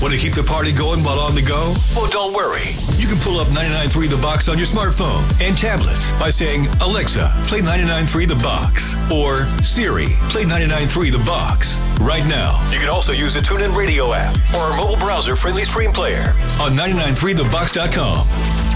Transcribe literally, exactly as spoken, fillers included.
Want to keep the party going while on the go? Well, don't worry. You can pull up ninety-nine point three The Box on your smartphone and tablets by saying, Alexa, play ninety-nine point three The Box. Or, Siri, play ninety-nine point three The Box. Right now. You can also use the TuneIn Radio app or our mobile browser-friendly stream player on ninety-nine point three the box dot com.